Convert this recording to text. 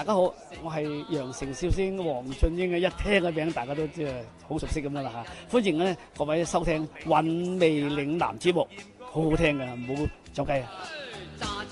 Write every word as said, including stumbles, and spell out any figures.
家好，我係羊城笑星黃俊英嘅，一聽個名大家都即係好熟悉咁樣啦嚇。歡迎咧各位收聽《韻味嶺南》節目，好好聽㗎，唔好走雞啊！